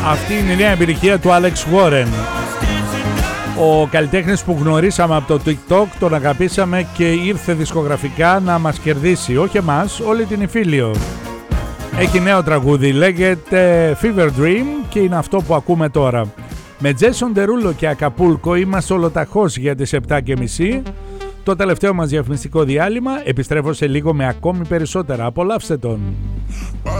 Αυτή είναι η νέα εμπειρικία του Alex Warren. Ο καλλιτέχνης που γνωρίσαμε από το TikTok, τον αγαπήσαμε και ήρθε δισκογραφικά να μας κερδίσει, όχι εμάς, όλη την Ιφίλιο. Έχει νέο τραγούδι, λέγεται Fever Dream και είναι αυτό που ακούμε τώρα. Με Jason Derulo και Ακαπούλκο είμαστε ολοταχώς για τις 7:30. Το τελευταίο μας διαφημιστικό διάλειμμα, επιστρέφω σε λίγο με ακόμη περισσότερα. Απολαύστε τον!